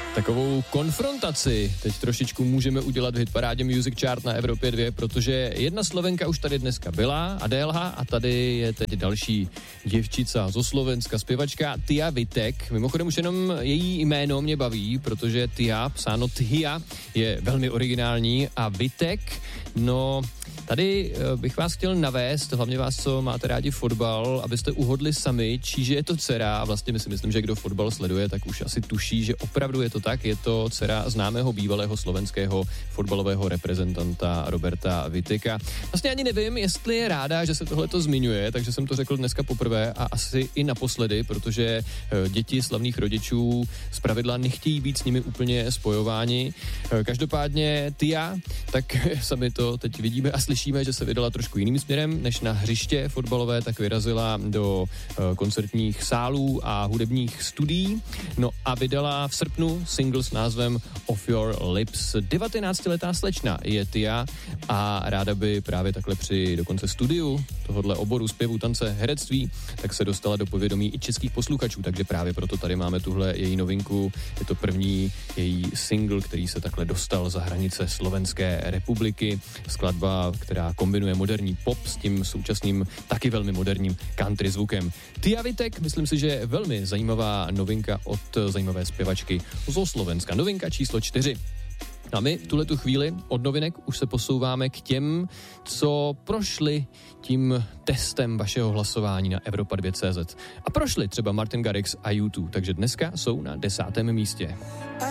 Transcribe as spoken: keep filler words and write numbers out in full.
Takovou konfrontaci teď trošičku můžeme udělat v hitparádě Music Chart na Evropě dva, protože jedna Slovenka už tady dneska byla, Adélha, a tady je teď další děvčica zo Slovenska, zpěvačka Tia Vitek. Mimochodem už jenom její jméno mě baví, protože Tia, psáno Tia, je velmi originální a Vitek, no... Tady bych vás chtěl navést, hlavně vás, co máte rádi fotbal, abyste uhodli sami, číže je to dcera, a vlastně my si myslím, že kdo fotbal sleduje, tak už asi tuší, že opravdu je to tak, je to dcera známého bývalého slovenského fotbalového reprezentanta Roberta Viteka. Vlastně ani nevím, jestli je ráda, že se tohleto zmiňuje, takže jsem to řekl dneska poprvé a asi i naposledy, protože děti slavných rodičů zpravidla nechtějí být s nimi úplně spojováni. Každopádně Tia, tak sami to teď vidíme a slyšíme, že se vydala trošku jiným směrem než na hřiště fotbalové, tak vyrazila do uh, koncertních sálů a hudebních studií. No a vydala v srpnu single s názvem Off Your Lips. devatenáctiletá slečna je Tia a ráda by právě takhle při dokonce studiu tohodle oboru zpěvu, tance, herectví, tak se dostala do povědomí i českých posluchačů, takže právě proto tady máme tuhle její novinku. Je to první její single, který se takhle dostal za hranice Slovenské republiky. Skladba, která kombinuje moderní pop s tím současným taky velmi moderním country zvukem. Tia Vitek, myslím si, že je velmi zajímavá novinka od zajímavé zpěvačky zo Slovenska. Novinka číslo čtyři. A my v tuhletu chvíli od novinek už se posouváme k těm, co prošli tím testem vašeho hlasování na Evropa dva tečka cé zet. A prošli třeba Martin Garrix a U dva, takže dneska jsou na desátém místě.